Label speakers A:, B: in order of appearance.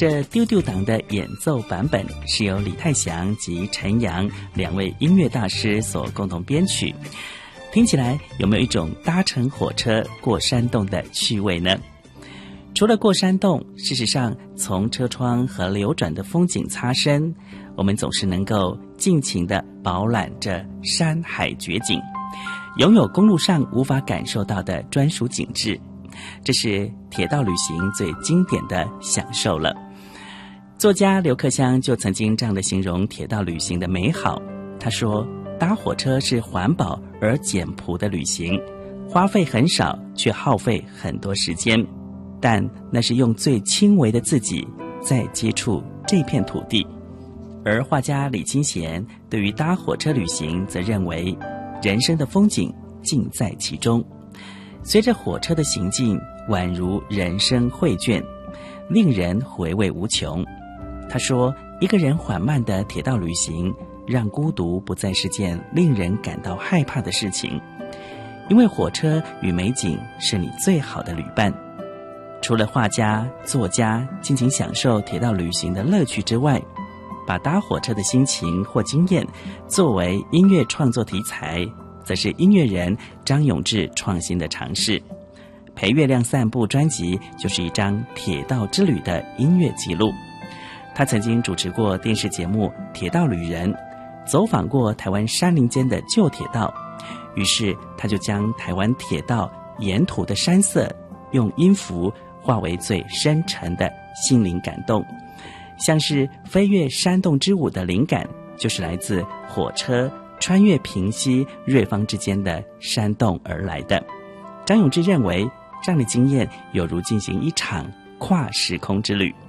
A: 这丢丢党的演奏版本是由李泰祥及陈阳两位音乐大师所共同编曲，听起来有没有一种搭乘火车过山洞的趣味呢？除了过山洞，事实上从车窗和流转的风景擦身，我们总是能够尽情地饱览着山海绝景，拥有公路上无法感受到的专属景致，这是铁道旅行最经典的享受了。作家刘克襄就曾经这样的形容铁道旅行的美好，他说，搭火车是环保而简朴的旅行，花费很少却耗费很多时间，但那是用最轻微的自己在接触这片土地。而画家李清贤对于搭火车旅行则认为，人生的风景尽在其中，随着火车的行进，宛如人生绘卷，令人回味无穷。他说，一个人缓慢的铁道旅行，让孤独不再是件令人感到害怕的事情，因为火车与美景是你最好的旅伴。除了画家、作家尽情享受铁道旅行的乐趣之外，把搭火车的心情或经验作为音乐创作题材，则是音乐人张永志创新的尝试。陪月亮散步专辑就是一张铁道之旅的音乐记录。他曾经主持过电视节目《铁道旅人》，走访过台湾山林间的旧铁道，于是他就将台湾铁道沿途的山色用音符化为最深沉的心灵感动。像是飞越山洞之舞的灵感，就是来自火车穿越平溪、瑞芳之间的山洞而来的。张永志认为，这样的经验有如进行一场跨时空之旅。